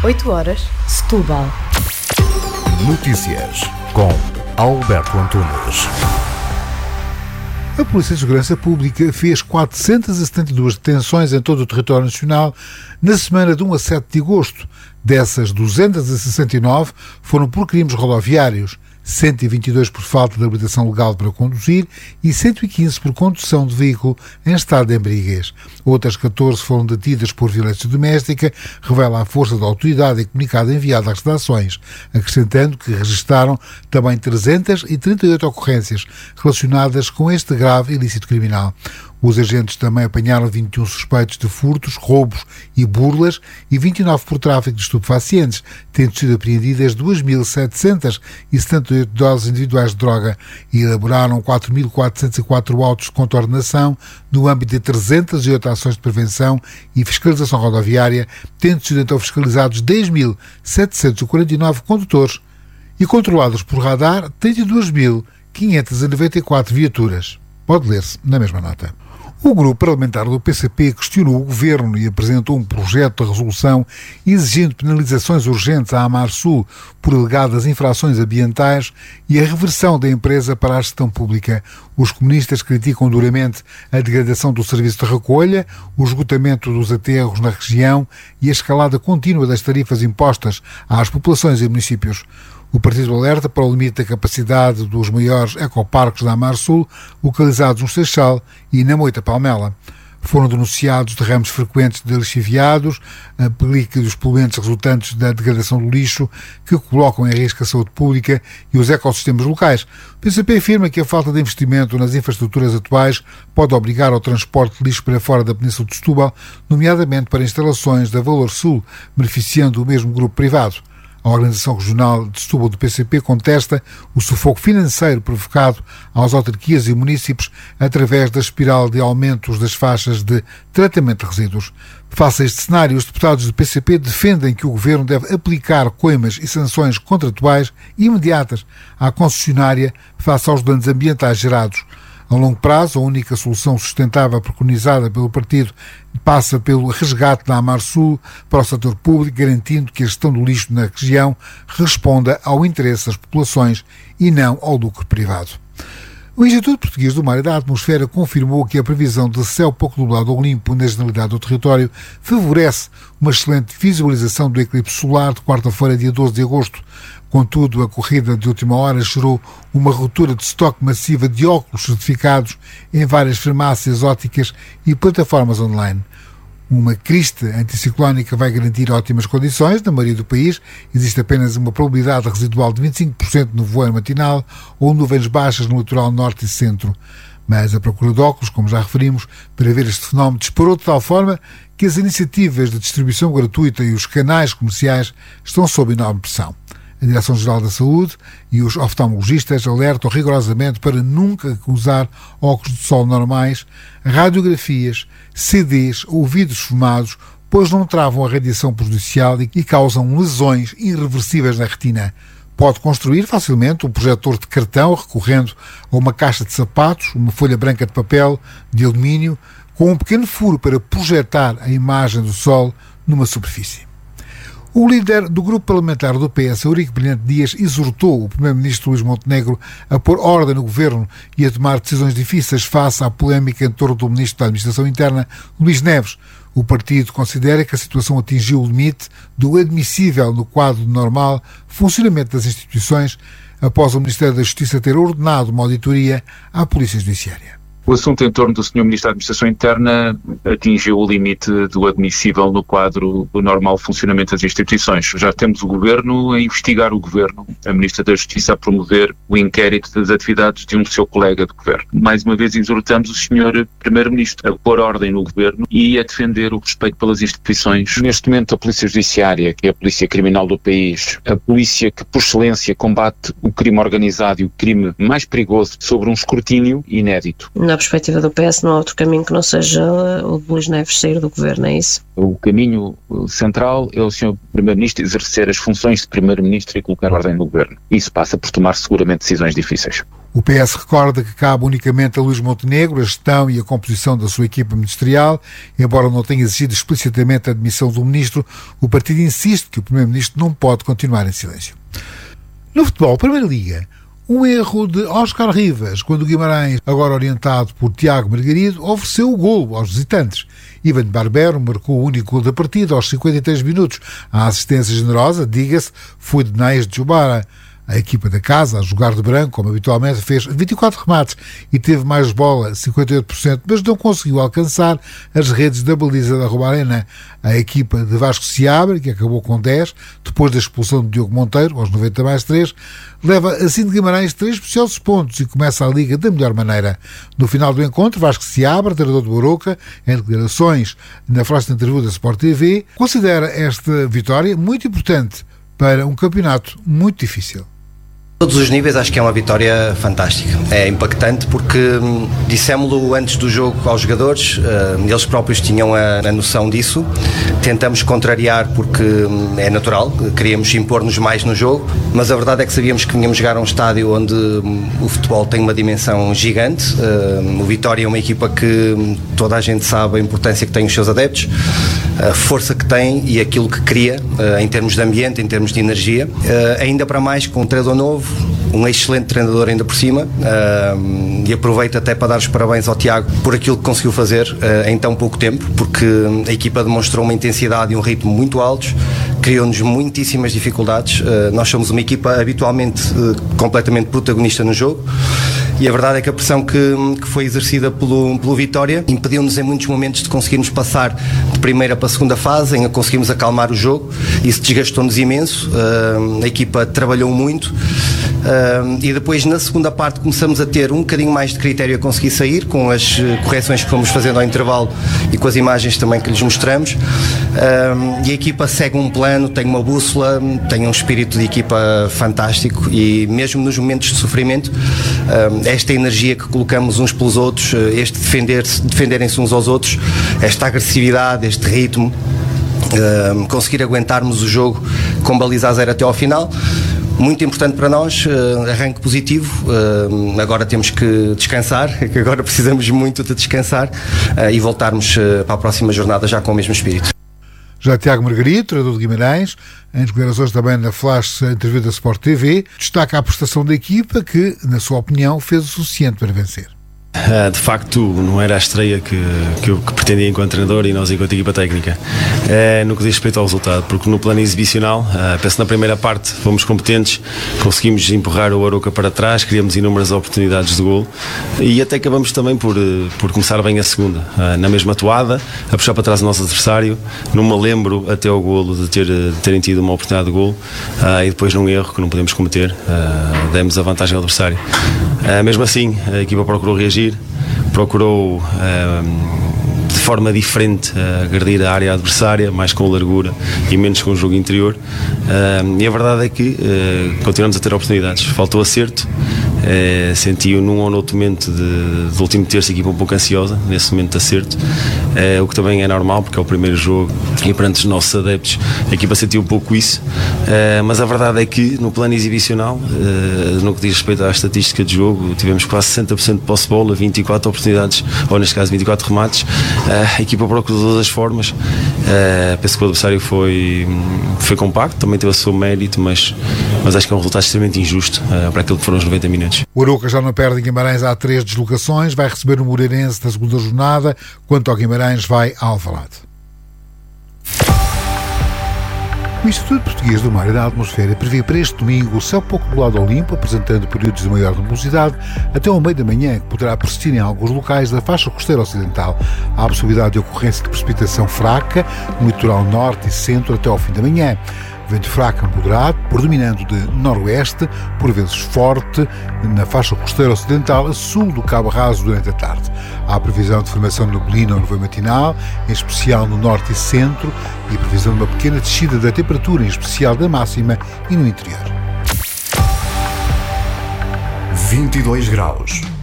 8 horas, Setúbal. Notícias com Alberto Antunes. A Polícia de Segurança Pública fez 472 detenções em todo o território nacional na semana de 1 a 7 de agosto. Dessas, 269 foram por crimes rodoviários, 122 por falta de habilitação legal para conduzir e 115 por condução de veículo em estado de embriaguez. Outras 14 foram detidas por violência doméstica, revela a força da autoridade em comunicado enviado às redações, acrescentando que registaram também 338 ocorrências relacionadas com este grave ilícito criminal. Os agentes também apanharam 21 suspeitos de furtos, roubos e burlas e 29 por tráfico de estupefacientes, tendo sido apreendidas 2.778 doses individuais de droga e elaboraram 4.404 autos de contornação no âmbito de 308 ações de prevenção e fiscalização rodoviária, tendo sido então fiscalizados 10.749 condutores e controlados por radar 32.594 viaturas. Pode ler-se na mesma nota. O grupo parlamentar do PCP questionou o Governo e apresentou um projeto de resolução exigindo penalizações urgentes à Amarsul por alegadas infrações ambientais e a reversão da empresa para a gestão pública. Os comunistas criticam duramente a degradação do serviço de recolha, o esgotamento dos aterros na região e a escalada contínua das tarifas impostas às populações e municípios. O partido alerta para o limite da capacidade dos maiores ecoparques da Amarsul, localizados no Seixal e na Moita Palmela. Foram denunciados derrames frequentes de lixiviados, a película dos poluentes resultantes da degradação do lixo, que colocam em risco a saúde pública e os ecossistemas locais. O PCP afirma que a falta de investimento nas infraestruturas atuais pode obrigar ao transporte de lixo para fora da Península de Setúbal, nomeadamente para instalações da Valor Sul, beneficiando o mesmo grupo privado. A Organização Regional de Setúbal do PCP contesta o sufoco financeiro provocado às autarquias e municípios através da espiral de aumentos das faixas de tratamento de resíduos. Face a este cenário, os deputados do PCP defendem que o Governo deve aplicar coimas e sanções contratuais imediatas à concessionária face aos danos ambientais gerados. A longo prazo, a única solução sustentável preconizada pelo partido passa pelo resgate da Amarsul para o setor público, garantindo que a gestão do lixo na região responda ao interesse das populações e não ao lucro privado. O Instituto Português do Mar e da Atmosfera confirmou que a previsão de céu pouco nublado ou limpo na generalidade do território favorece uma excelente visualização do eclipse solar de quarta-feira, dia 12 de agosto. Contudo, a corrida de última hora gerou uma ruptura de estoque massiva de óculos certificados em várias farmácias ópticas e plataformas online. Uma crista anticiclónica vai garantir ótimas condições na maioria do país. Existe apenas uma probabilidade residual de 25% no voeiro matinal ou nuvens baixas no litoral norte e centro. Mas a procura de óculos, como já referimos, para ver este fenómeno disparou de tal forma que as iniciativas de distribuição gratuita e os canais comerciais estão sob enorme pressão. A Direção-Geral da Saúde e os oftalmologistas alertam rigorosamente para nunca usar óculos de sol normais, radiografias, CDs ou vidros fumados, pois não travam a radiação prejudicial e causam lesões irreversíveis na retina. Pode construir facilmente um projetor de cartão recorrendo a uma caixa de sapatos, uma folha branca de papel de alumínio, com um pequeno furo para projetar a imagem do sol numa superfície. O líder do grupo parlamentar do PS, Eurico Brilhante Dias, exortou o primeiro-ministro Luís Montenegro a pôr ordem no governo e a tomar decisões difíceis face à polémica em torno do ministro da Administração Interna, Luís Neves. O partido considera que a situação atingiu o limite do admissível no quadro de normal funcionamento das instituições após o Ministério da Justiça ter ordenado uma auditoria à Polícia Judiciária. O assunto em torno do Sr. Ministro da Administração Interna atingiu o limite do admissível no quadro do normal funcionamento das instituições. Já temos o Governo a investigar o Governo, a Ministra da Justiça a promover o inquérito das atividades de um seu colega de Governo. Mais uma vez exortamos o Sr. Primeiro-Ministro a pôr ordem no Governo e a defender o respeito pelas instituições. Neste momento a Polícia Judiciária, que é a polícia criminal do país, a polícia que por excelência combate o crime organizado e o crime mais perigoso sobre um escrutínio inédito. Na perspectiva do PS não há outro caminho que não seja o de Luís Neves sair do governo, é isso? O caminho central é o Sr. Primeiro-Ministro exercer as funções de Primeiro-Ministro e colocar ordem no governo. Isso passa por tomar seguramente decisões difíceis. O PS recorda que cabe unicamente a Luís Montenegro a gestão e a composição da sua equipa ministerial. Embora não tenha exigido explicitamente a admissão do ministro, o partido insiste que o primeiro-ministro não pode continuar em silêncio. No futebol, Primeira Liga, um erro de Óscar Rivas, quando o Guimarães, agora orientado por Tiago Margarido, ofereceu o golo aos visitantes. Ivan Barbero marcou o único golo da partida aos 53 minutos. A assistência generosa, diga-se, foi de Naes de Jubara. A equipa da casa, a jogar de branco, como habitualmente, fez 24 remates e teve mais bola, 58%, mas não conseguiu alcançar as redes da baliza da Romarena. A equipa de Vasco Seabra, que acabou com 10, depois da expulsão de Diogo Monteiro, aos 90+3, leva assim de Guimarães 3 preciosos pontos e começa a Liga da melhor maneira. No final do encontro, Vasco Seabra, treinador de Arouca, em declarações na flash interview da Sport TV, considera esta vitória muito importante para um campeonato muito difícil. Todos os níveis acho que é uma vitória fantástica, é impactante porque dissemos-lo antes do jogo aos jogadores, eles próprios tinham a noção disso, tentamos contrariar porque é natural, queríamos impor-nos mais no jogo, mas a verdade é que sabíamos que vinhamos jogar a um estádio onde o futebol tem uma dimensão gigante, o Vitória é uma equipa que toda a gente sabe a importância que tem os seus adeptos, a força que tem e aquilo que cria em termos de ambiente, em termos de energia, ainda para mais com um treinador novo, um excelente treinador ainda por cima, e aproveito até para dar os parabéns ao Tiago por aquilo que conseguiu fazer em tão pouco tempo, porque a equipa demonstrou uma intensidade e um ritmo muito altos, criou-nos muitíssimas dificuldades. Nós somos uma equipa habitualmente completamente protagonista no jogo, e a verdade é que a pressão que foi exercida pelo Vitória impediu-nos em muitos momentos de conseguirmos passar de primeira para a segunda fase, em conseguirmos acalmar o jogo. Isso desgastou-nos imenso, a equipa trabalhou muito, e depois na segunda parte começamos a ter um bocadinho mais de critério a conseguir sair, com as correções que fomos fazendo ao intervalo e com as imagens também que lhes mostramos, e a equipa segue um plano, tem uma bússola, tem um espírito de equipa fantástico, e mesmo nos momentos de sofrimento, esta energia que colocamos uns pelos outros, este defenderem-se uns aos outros, esta agressividade, este ritmo, conseguir aguentarmos o jogo com baliza a 0 até ao final, muito importante para nós, arranque positivo. Agora temos que descansar, que agora precisamos muito de descansar, e voltarmos para a próxima jornada já com o mesmo espírito. Já Tiago Margarido, treinador de Guimarães, em declarações também na flash interview da Sport TV, destaca a prestação da equipa que, na sua opinião, fez o suficiente para vencer. De facto, não era a estreia que eu pretendia enquanto treinador e nós enquanto equipa técnica, no que diz respeito ao resultado, porque no plano exibicional, penso na primeira parte fomos competentes, conseguimos empurrar o Arouca para trás, criamos inúmeras oportunidades de golo e até acabamos também por começar bem a segunda, na mesma toada, a puxar para trás o nosso adversário, não me lembro até ao golo de terem tido uma oportunidade de golo, e depois num erro que não podemos cometer, demos a vantagem ao adversário. Mesmo assim, a equipa procurou reagir, procurou de forma diferente agredir a área adversária, mais com largura e menos com o jogo interior, e a verdade é que continuamos a ter oportunidades, faltou acerto. Senti-o num ou noutro momento do último terço a equipa um pouco ansiosa nesse momento de acerto, o que também é normal porque é o primeiro jogo e perante os nossos adeptos a equipa sentiu um pouco isso, mas a verdade é que no plano exibicional, no que diz respeito à estatística de jogo, tivemos quase 60% de posse de bola, 24 oportunidades, ou neste caso 24 remates, a equipa procurou de todas as formas, penso que o adversário foi compacto, também teve o seu mérito, mas acho que é um resultado extremamente injusto para aquilo que foram os 90 minutos. O Arouca já não perde em Guimarães há 3 deslocações, vai receber o Moreirense na segunda jornada, quanto ao Guimarães vai a Alvalade. O Instituto Português do Mar e da Atmosfera prevê para este domingo o céu pouco nublado ao limpo, apresentando períodos de maior nebulosidade até ao meio da manhã, que poderá persistir em alguns locais da faixa costeira ocidental. Há a possibilidade de ocorrência de precipitação fraca no litoral norte e centro até ao fim da manhã. Vento fraco a moderado, predominando de noroeste, por vezes forte, na faixa costeira ocidental a sul do Cabo Raso durante a tarde. Há previsão de formação de neblina ao nevoeiro matinal, em especial no norte e centro, e previsão de uma pequena descida da temperatura, em especial da máxima e no interior. 22 graus.